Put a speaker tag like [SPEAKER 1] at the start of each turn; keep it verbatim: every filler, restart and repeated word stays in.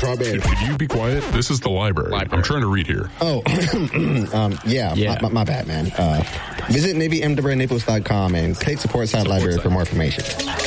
[SPEAKER 1] Strawberry.
[SPEAKER 2] Could you be quiet? This is the library. library. I'm trying to read here.
[SPEAKER 1] Oh, um, yeah,
[SPEAKER 3] Yeah.
[SPEAKER 1] My, my, my bad, man. Uh, visit Navy M W Naples dot com and click support side library for more information.